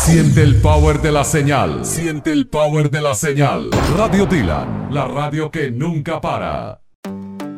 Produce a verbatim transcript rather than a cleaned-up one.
Siente el power de la señal. Siente el power de la señal. Radio Dylan, la radio que nunca para.